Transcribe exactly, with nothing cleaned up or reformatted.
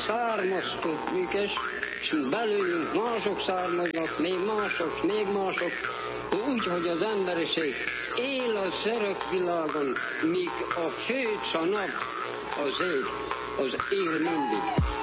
származtunk műkös, és belőlünk mások származnak, még mások, még mások, úgy, hogy az emberiség él az örök világon, míg a főc, a nap, az ég, az él mindig.